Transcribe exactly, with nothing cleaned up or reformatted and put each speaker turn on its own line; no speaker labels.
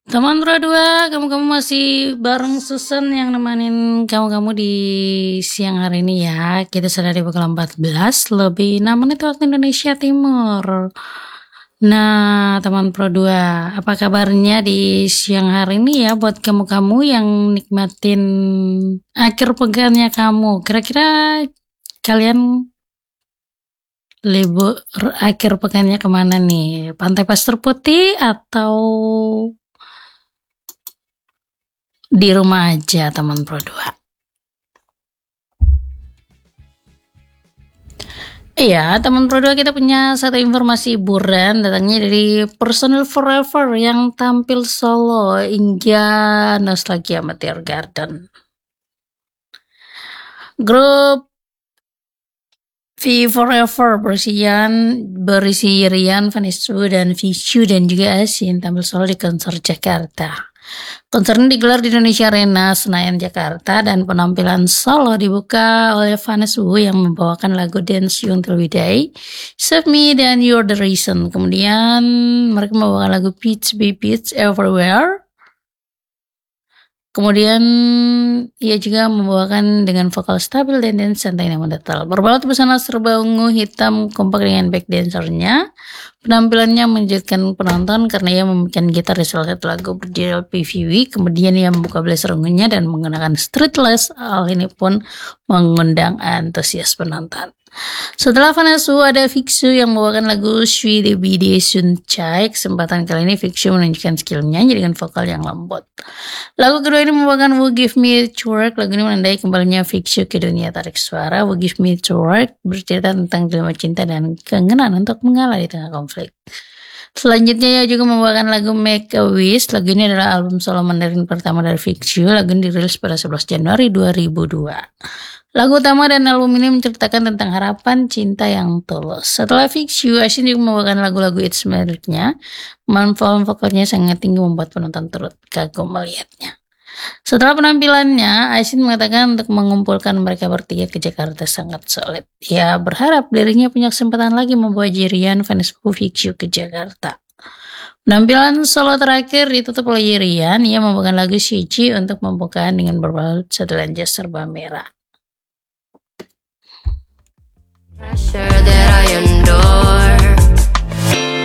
Teman Pro dua, kamu-kamu masih bareng Susan yang nemenin kamu-kamu di siang hari ini ya. Kita sudah di pukul empat belas lebih enam menit waktu Indonesia Timur. Nah, teman Pro dua, apa kabarnya di siang hari ini ya buat kamu-kamu yang nikmatin akhir pekannya kamu? Kira-kira kalian libur akhir pekannya kemana nih? Pantai Pasir Putih atau di rumah aja, teman Pro dua? Iya, teman Pro dua, kita punya satu informasi hiburan datangnya dari personil Forever yang tampil solo hingga Nostalgia Meteor Garden. Grup V Forever berisian berisi Rian, Vanessa dan Vishu dan juga Asin tampil solo di konser Jakarta. Konser ini digelar di Indonesia Arena, Senayan, Jakarta, dan penampilan solo dibuka oleh Vanessa yang membawakan lagu Dance You Until We Die, Save Me, dan You're the Reason. Kemudian mereka membawakan lagu Peach Be Peach Everywhere. Kemudian ia juga membawakan dengan vokal stabil dan dance santai namun detail. Berbalut busana serba ungu hitam kompak dengan back dancernya. Penampilannya menjadikan penonton karena ia memainkan gitar di salah satu lagu berjudul P V W. Kemudian ia membuka blazer ungunya dan menggunakan streetless. Hal ini pun mengundang antusias penonton. Setelah Vanessa, ada Viksu yang membawakan lagu Shui De Bide Sun Chai. Kesempatan kali ini Viksu menunjukkan skill menyanyi dengan vokal yang lembut. Lagu kedua ini membawakan Who Give Me To Work. Lagu ini menandai kembalinya Viksu ke dunia tarik suara. Who Give Me To Work bercerita tentang dilema cinta dan keinginan untuk mengalah di tengah konflik. Selanjutnya ia juga membawakan lagu Make a Wish. Lagu ini adalah album solo Mandarin pertama dari Viksu. Lagu ini dirilis pada sebelas Januari dua ribu dua. Lagu utama dan album ini menceritakan tentang harapan cinta yang tulus. Setelah Viksu, Asin juga membawakan lagu-lagu hits miliknya. Manfaat vokalnya sangat tinggi membuat penonton turut kagum melihatnya. Setelah penampilannya, Asin mengatakan untuk mengumpulkan mereka bertiga ke Jakarta sangat sulit. Ia berharap dirinya punya kesempatan lagi membawa Jerian, Vanessa, Viksu ke Jakarta. Penampilan solo terakhir ditutup oleh Jerian. Ia membawakan lagu Shichi untuk pembukaan dengan berbalut setelan jas serba merah. Pressure that